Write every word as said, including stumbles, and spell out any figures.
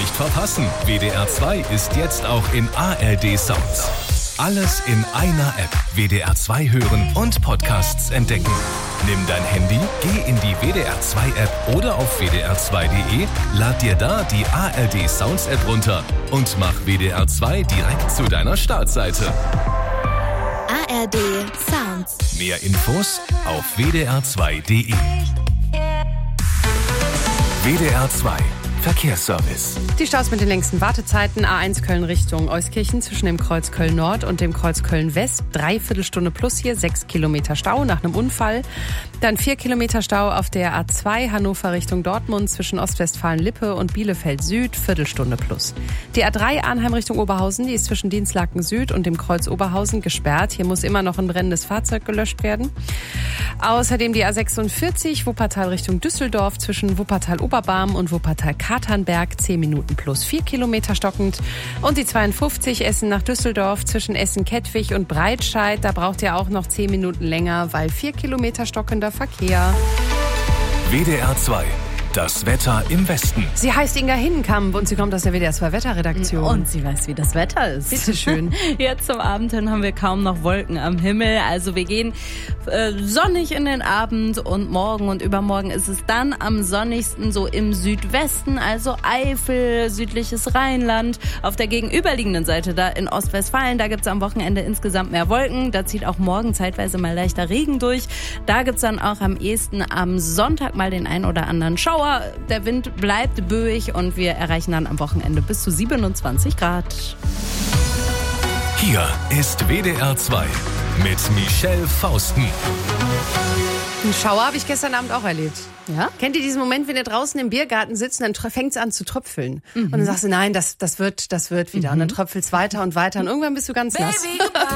nicht verpassen. W D R zwei ist jetzt auch in A R D Sounds. Alles in einer App. W D R zwei hören und Podcasts entdecken. Nimm dein Handy, geh in die W D R zwei App oder auf w d r zwei punkt d e, lad dir da die A R D Sounds App runter und mach W D R zwei direkt zu deiner Startseite. A R D Sounds. Mehr Infos auf w d r zwei punkt d e. W D R zwei Verkehrsservice. Die Staus mit den längsten Wartezeiten. A eins Köln Richtung Euskirchen zwischen dem Kreuz Köln Nord und dem Kreuz Köln West. Dreiviertel Stunde plus hier, sechs Kilometer Stau nach einem Unfall. Dann vier Kilometer Stau auf der A zwei Hannover Richtung Dortmund zwischen Ostwestfalen-Lippe und Bielefeld Süd. Viertelstunde plus. Die A drei Arnheim Richtung Oberhausen, die ist zwischen Dienstlaken Süd und dem Kreuz Oberhausen gesperrt. Hier muss immer noch ein brennendes Fahrzeug gelöscht werden. Außerdem die A sechsundvierzig Wuppertal Richtung Düsseldorf zwischen Wuppertal-Oberbarm und Wuppertal-Katernberg. zehn Minuten plus vier Kilometer stockend. Und die zweiundfünfzig Essen nach Düsseldorf zwischen Essen-Kettwig und Breitscheid. Da braucht ihr auch noch zehn Minuten länger, weil vier Kilometer stockender Verkehr. W D R zwei. Das Wetter im Westen. Sie heißt Inga Hinnenkamp und sie kommt aus der W D R zwei Wetterredaktion. Und sie weiß, wie das Wetter ist. Bitte schön. Jetzt zum Abend hin haben wir kaum noch Wolken am Himmel. Also wir gehen äh, sonnig in den Abend und morgen und übermorgen ist es dann am sonnigsten so im Südwesten, also Eifel, südliches Rheinland. Auf der gegenüberliegenden Seite, da in Ostwestfalen, da gibt's am Wochenende insgesamt mehr Wolken. Da zieht auch morgen zeitweise mal leichter Regen durch. Da gibt's dann auch am ehesten am Sonntag mal den ein oder anderen Schauer. Der Wind bleibt böig und wir erreichen dann am Wochenende bis zu siebenundzwanzig Grad. Hier ist W D R zwei mit Michelle Fausten. Einen Schauer habe ich gestern Abend auch erlebt. Ja? Kennt ihr diesen Moment, wenn ihr draußen im Biergarten sitzt und dann fängt es an zu tröpfeln? Mhm. Und dann sagst du, nein, das, das wird, das wird wieder. Mhm. Und dann tröpfelt es weiter und weiter und irgendwann bist du ganz nass. Baby,